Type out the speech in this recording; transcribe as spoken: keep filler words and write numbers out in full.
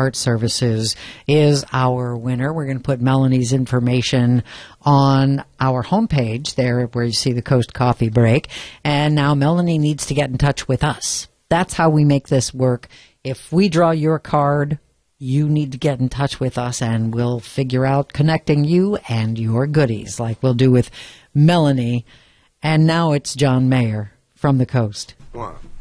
Art Services is our winner. We're going to put Melanie's information on our homepage there where you see the Coast Coffee Break. And now Melanie needs to get in touch with us. That's how we make this work. If we draw your card, you need to get in touch with us, and we'll figure out connecting you and your goodies like we'll do with Melanie. And now it's John Mayer from the Coast. One.